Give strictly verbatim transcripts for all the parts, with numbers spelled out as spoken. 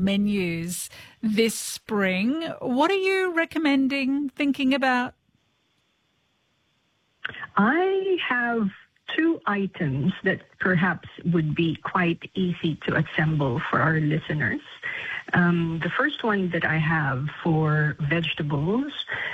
menus this spring. What are you recommending, thinking about? I have two items that perhaps would be quite easy to assemble for our listeners. Um, the first one that I have for vegetables,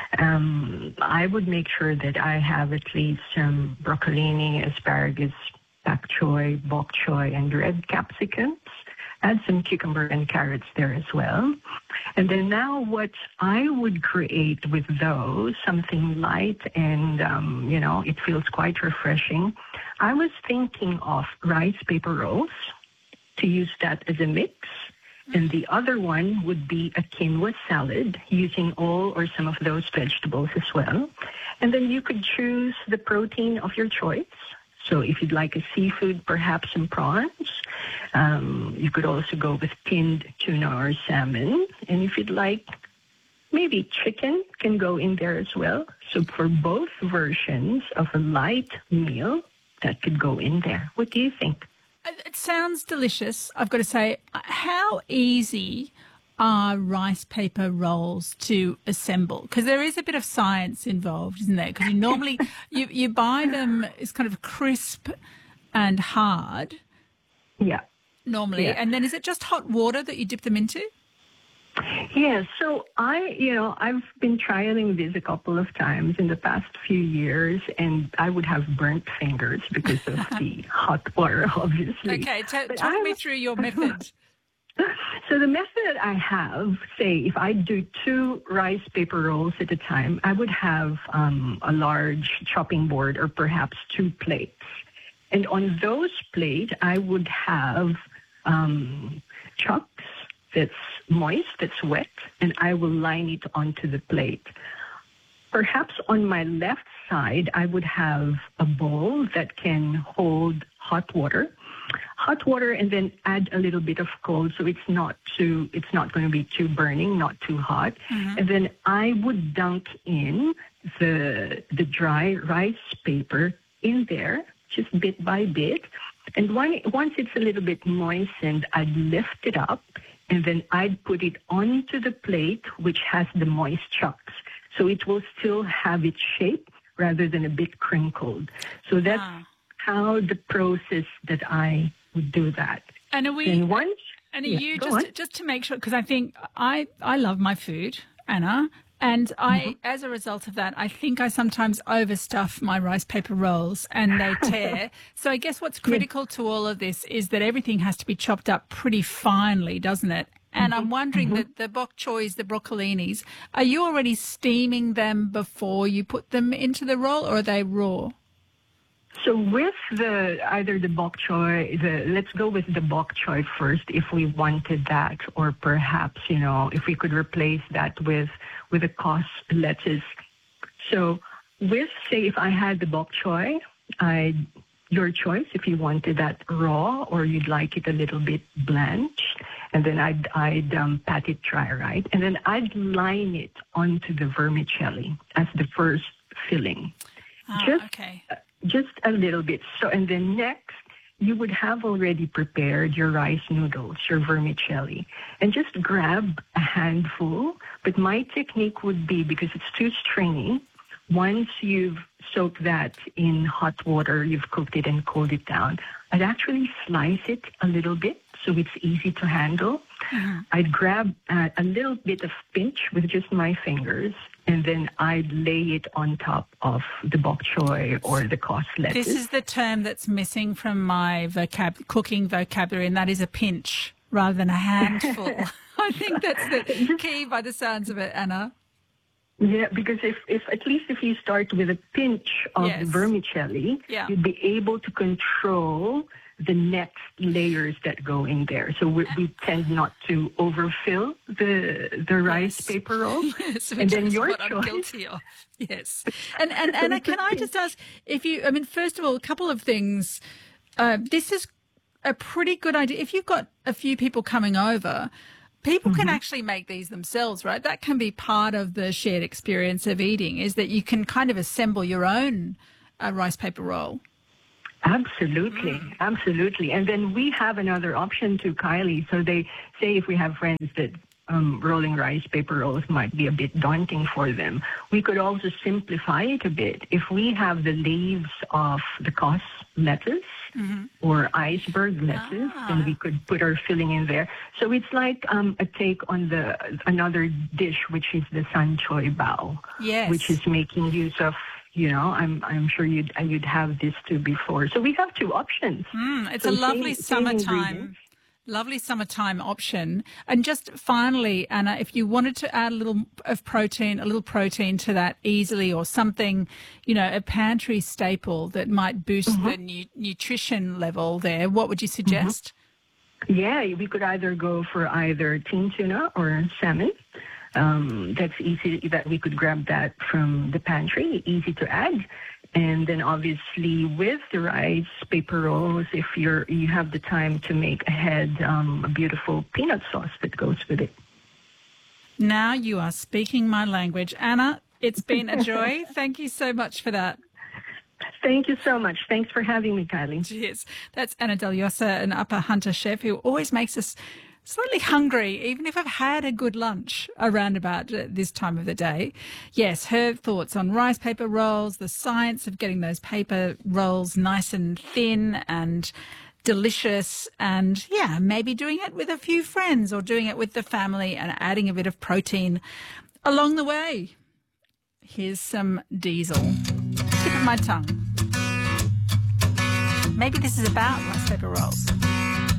um, I would make sure that I have at least some broccolini, asparagus, pak choy, bok choy, and red capsicums. Add some cucumber and carrots there as well. And then now what I would create with those, something light and, um, you know, it feels quite refreshing. I was thinking of rice paper rolls to use that as a mix. And the other one would be a quinoa salad using all or some of those vegetables as well. And then you could choose the protein of your choice. So if you'd like a seafood, perhaps some prawns. Um, you could also go with tinned tuna or salmon. And if you'd like, maybe chicken can go in there as well. So for both versions of a light meal, that could go in there. What do you think? It sounds delicious, I've got to say. How easy are rice paper rolls to assemble? Because there is a bit of science involved, isn't there? Because you normally, you, you buy them as kind of crisp and hard. Yeah. Normally. Yeah. And then is it just hot water that you dip them into? Yeah, so I, you know, I've been trialing this a couple of times in the past few years, and I would have burnt fingers because of the hot water, obviously. Okay, t- But talk I- me through your method. So the method I have, say, if I do two rice paper rolls at a time, I would have um, a large chopping board or perhaps two plates. And on those plates, I would have um, chunks that's moist, that's wet, and I will line it onto the plate. Perhaps on my left side, I would have a bowl that can hold hot water. Hot water, and then add a little bit of cold, so it's not too, it's not going to be too burning, not too hot. Mm-hmm. And then I would dunk in the the dry rice paper in there, just bit by bit. And when, once it's a little bit moistened, I'd lift it up, and then I'd put it onto the plate, which has the moist chunks. So it will still have its shape rather than a bit crinkled. So that's ah. how the process that I would do that. And are we? And once, and are yeah, you go just on. just to make sure? Because I think I I love my food, Anna, and I Mm-hmm. as a result of that, I think I sometimes overstuff my rice paper rolls and they tear. So I guess what's critical to all of this is that everything has to be chopped up pretty finely, doesn't it? And I'm wondering mm-hmm. that the bok choys, the broccolinis, are you already steaming them before you put them into the roll, or are they raw? So with the either the bok choy, the let's go with the bok choy first, if we wanted that, or perhaps you know if we could replace that with with a cos lettuce. So with say if I had the bok choy, I your choice if you wanted that raw or you'd like it a little bit blanched, and then I'd I'd um, pat it dry, right, and then I'd line it onto the vermicelli as the first filling. Ah, Just, okay. Just a little bit. So, and then next, you would have already prepared your rice noodles, your vermicelli, and just grab a handful. But my technique would be, because it's too stringy, once you've soaked that in hot water, you've cooked it and cooled it down, I'd actually slice it a little bit so it's easy to handle. Mm-hmm. I'd grab uh, a little bit of pinch with just my fingers, and then I'd lay it on top of the bok choy or the cos lettuce. This is the term that's missing from my vocab- cooking vocabulary, and that is a pinch rather than a handful. I think that's the key by the sounds of it, Anna. Yeah, because if, if at least if you start with a pinch of Yes. the vermicelli, Yeah. you'd be able to control the next layers that go in there. So we, we tend not to overfill the the rice Yes. paper roll. Yes, which And then is your what I'm choice. guilty of. Yes. And, and Anna, can I just ask if you, I mean, first of all, a couple of things. Uh, this is a pretty good idea. If you've got a few people coming over, people can actually make these themselves, right? That can be part of the shared experience of eating, is that you can kind of assemble your own uh, rice paper roll. Absolutely, mm. absolutely. And then we have another option too, Kylie. So they say if we have friends that um, rolling rice paper rolls might be a bit daunting for them, we could also simplify it a bit. If we have the leaves of the cos lettuce mm-hmm. or iceberg lettuce, ah. then we could put our filling in there. So it's like um, a take on the another dish, which is the san choy bao, yes. which is making use of, you know, I'm I'm sure you'd you'd have this too before. So we have two options. Mm, it's so a lovely same, summertime, same lovely summertime option. And just finally, Anna, if you wanted to add a little of protein, a little protein to that easily, or something, you know, a pantry staple that might boost mm-hmm. the nu- nutrition level there, what would you suggest? Mm-hmm. Yeah, we could either go for either tin tuna or salmon. Um, that's easy, that we could grab that from the pantry, easy to add. And then obviously with the rice paper rolls, if you're, you have the time to make ahead um, a beautiful peanut sauce that goes with it. Now you are speaking my language. Anna, it's been a joy. Thank you so much for that. Thank you so much. Thanks for having me, Kylie. Cheers. That's Anna Del Yosa, an upper hunter chef who always makes us slightly hungry, even if I've had a good lunch around about this time of the day. Yes, her thoughts on rice paper rolls, the science of getting those paper rolls nice and thin and delicious, and yeah, maybe doing it with a few friends or doing it with the family and adding a bit of protein along the way. Here's some diesel. Tip of my tongue. Maybe this is about rice paper rolls.